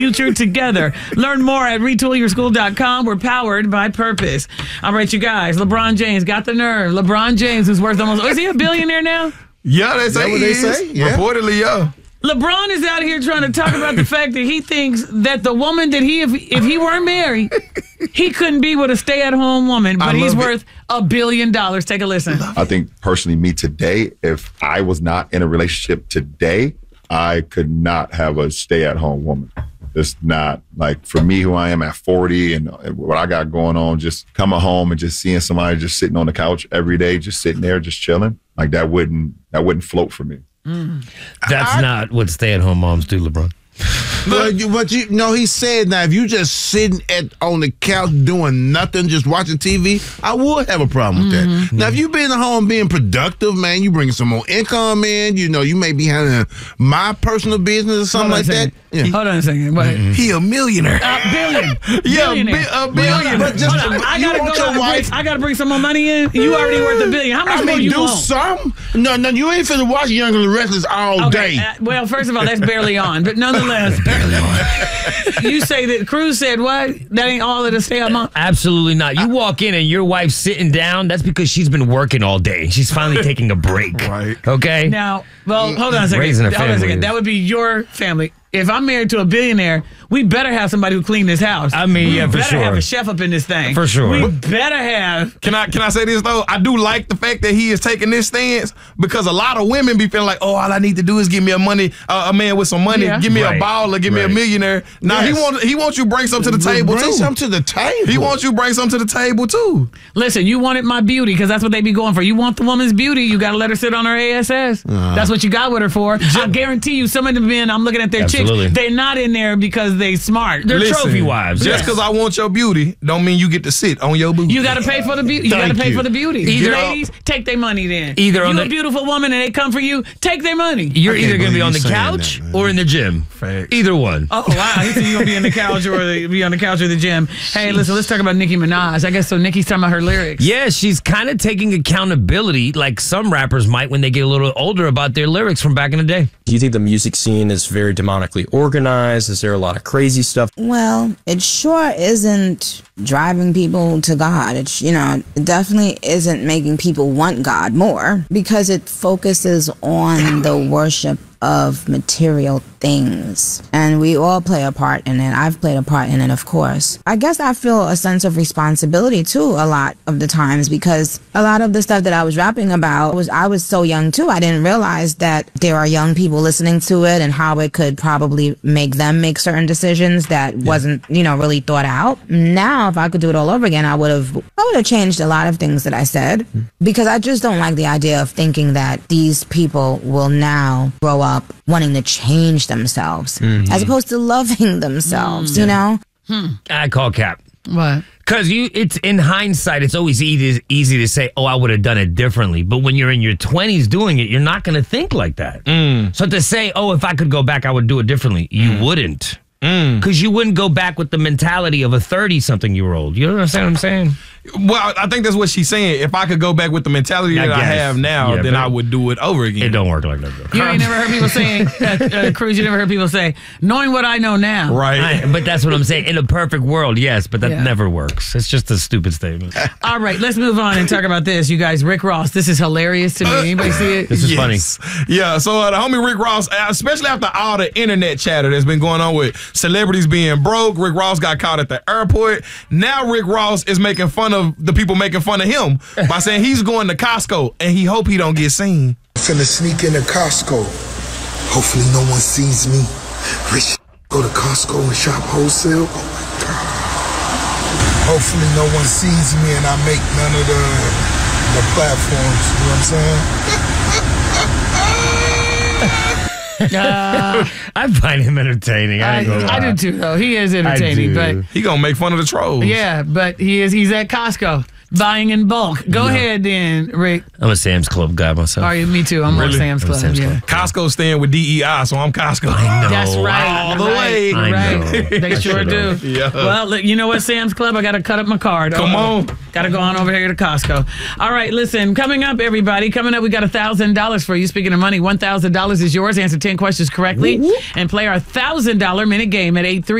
future together. Learn more at retoolyourschool.com. We're powered by purpose. All right, you guys. LeBron James got the nerve. LeBron James is worth almost. Is he a billionaire now? Yeah, they say he is. Yeah. Reportedly, yeah. LeBron is out here trying to talk about the fact that he thinks that the woman that if he weren't married, he couldn't be with a stay-at-home woman, but he's worth $1 billion. Take a listen. I think personally, me today, if I was not in a relationship today, I could not have a stay-at-home woman. It's not like for me, who I am at 40 and what I got going on, just coming home and just seeing somebody just sitting on the couch every day, just sitting there, just chilling. Like that wouldn't float for me. That's not what stay-at-home moms do, LeBron. But he said now if you just sitting on the couch doing nothing, just watching TV, I would have a problem with that. Now, if you been at home being productive, man, you bringing some more income in, you may be handling my personal business or something like that. Yeah. Hold on a second. What? He a millionaire. Billion. Yeah, a billion. But just I gotta bring some more money in. You already worth $1 billion. How much more you want? Some. No, you ain't finna watch Young and the Restless all day. Well, first of all, that's barely on, but nonetheless, barely on. You say that Cruz said what? That ain't all of the stay-at-home. Absolutely not. You walk in and your wife's sitting down. That's because she's been working all day and she's finally taking a break. Right. Okay. Now, well, hold on a second. Raising a family. Hold on a second. That would be your family. If I'm married to a billionaire, we better have somebody who clean this house. I mean, yeah, for We sure. better have a chef up in this thing. For sure. We better have. Can I say this though? I do like the fact that he is taking this stance because a lot of women be feeling like, oh, all I need to do is give me a man with some money, give me a baller, give me a millionaire. Now he wants you to bring something to the table too. Bring something to the table. He wants you to bring something to the table too. Listen, you wanted my beauty because that's what they be going for. You want the woman's beauty, you got to let her sit on her ASS. That's what you got with her for. I guarantee you, some of the men, I'm looking at their Absolutely. chicks, they're not in there because they smart. They're trophy wives. Just because I want your beauty don't mean you get to sit on your booty. You got to pay for the beauty. You got to pay for the beauty. Ladies, take their money then. Either if on you're a beautiful woman and they come for you, take their money. You're either going to be on the couch or in the gym. Facts. Either one. Oh, wow. He said you're going to be in the couch or be on the couch or the gym. Hey, listen, let's talk about Nicki Minaj. I guess so Nicki's talking about her lyrics. Yeah, she's kind of taking accountability like some rappers might when they get a little older about their lyrics from back in the day. Do you think the music scene is very demonically organized? Is there a lot of crazy stuff? Well, it sure isn't driving people to God. It's, it definitely isn't making people want God more because it focuses on the worship of material things. And we all play a part in it. I've played a part in it, of course. I guess I feel a sense of responsibility, too, a lot of the times because a lot of the stuff that I was rapping about I was so young, too. I didn't realize that there are young people listening to it and how it could probably make them make certain decisions that wasn't, really thought out. Now, if I could do it all over again, I would have changed a lot of things that I said because I just don't like the idea of thinking that these people will now grow up wanting to change themselves as opposed to loving themselves, I call cap. What? Because it's in hindsight, it's always easy to say, oh, I would have done it differently. But when you're in your 20s doing it, you're not going to think like that. So to say, oh, if I could go back, I would do it differently, you wouldn't. Because you wouldn't go back with the mentality of a 30-something-year-old. You understand what I'm saying? Well, I think that's what she's saying. If I could go back with the mentality that I have now, then I would do it over again. It don't work like that, though. You ain't never heard people saying, Cruz, you never heard people say, knowing what I know now. Right. But that's what I'm saying. In a perfect world, yes, but that never works. It's just a stupid statement. All right, let's move on and talk about this. You guys, Rick Ross, this is hilarious to me. Anybody see it? This is funny. Yeah, so the homie Rick Ross, especially after all the internet chatter that's been going on with celebrities being broke, Rick Ross got caught at the airport. Now Rick Ross is making fun of the people making fun of him by saying he's going to Costco and he hope he don't get seen. Finna sneak into Costco. Hopefully no one sees me. Rich go to Costco and shop wholesale. Oh my God. Hopefully no one sees me and I make none of the platforms. You know what I'm saying? I find him entertaining. I do too, though. He is entertaining, but he gonna make fun of the trolls. Yeah, but he's at Costco. buying in bulk. Go ahead then, Rick. I'm a Sam's Club guy myself. Are you? Me too. I'm more Really? Sam's Club. Sam's Yeah. Club. Costco's staying with DEI, so I'm Costco. I know. That's right. All the right, way. I Right. know. They sure do. Yeah. Well, look, you know what, Sam's Club? I got to cut up my card. Come on. Got to go on over here to Costco. All right, listen. Coming up, everybody. Coming up, we got $1,000 for you. Speaking of money, $1,000 is yours. Answer 10 questions correctly and play our $1,000 minute game at 8-3.